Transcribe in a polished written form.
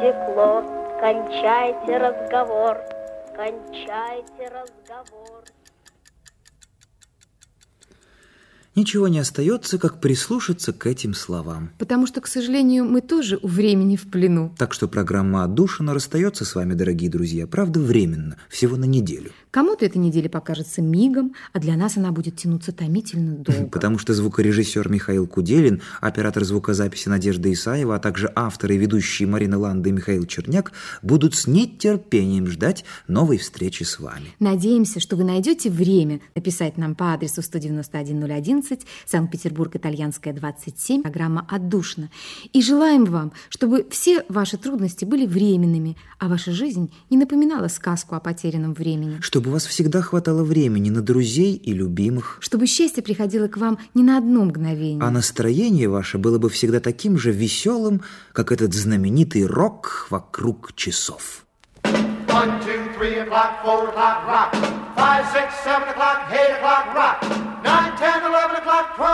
стекло. Кончайте разговор, кончайте разговор. Ничего не остается, как прислушаться к этим словам. Потому что, к сожалению, мы тоже у времени в плену. Так что программа «Отдушина» расстается с вами, дорогие друзья, правда, временно, всего на неделю. Кому-то эта неделя покажется мигом, а для нас она будет тянуться томительно долго. Потому что звукорежиссер Михаил Куделин, оператор звукозаписи Надежда Исаева, а также авторы и ведущие Марина Ланда и Михаил Черняк будут с нетерпением ждать новой встречи с вами. Надеемся, что вы найдете время написать нам по адресу 191-011, Санкт-Петербург, Итальянская, 27, программа «Отдушина». И желаем вам, чтобы все ваши трудности были временными, а ваша жизнь не напоминала сказку о потерянном времени. Чтобы у вас всегда хватало времени на друзей и любимых. Чтобы счастье приходило к вам не на одно мгновение. А настроение ваше было бы всегда таким же веселым, как этот знаменитый рок вокруг часов. 1, 2, 3 o'clock, 4 o'clock, rock. 5, 6, 7 o'clock, 8 o'clock, rock. 9, 10, 11 o'clock, 12